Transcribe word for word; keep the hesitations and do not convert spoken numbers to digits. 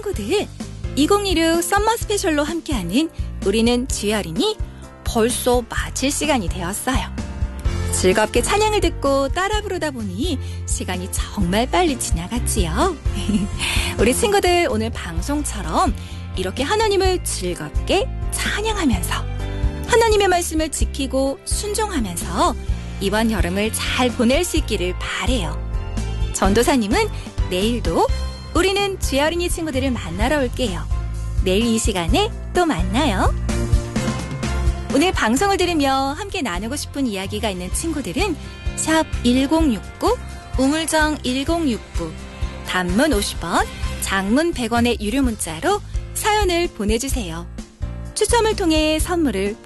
친구들, 이천이십육 썸머 스페셜로 함께하는 우리는 쥐어린이 벌써 마칠 시간이 되었어요. 즐겁게 찬양을 듣고 따라 부르다 보니 시간이 정말 빨리 지나갔지요. 우리 친구들 오늘 방송처럼 이렇게 하나님을 즐겁게 찬양하면서 하나님의 말씀을 지키고 순종하면서 이번 여름을 잘 보낼 수 있기를 바래요. 전도사님은 내일도 우리는 쥐어린이 친구들을 만나러 올게요. 내일 이 시간에 또 만나요. 오늘 방송을 들으며 함께 나누고 싶은 이야기가 있는 친구들은 샵 일공육구, 우물정 일공육구, 단문 오십 원, 장문 백 원의 유료 문자로 사연을 보내주세요. 추첨을 통해 선물을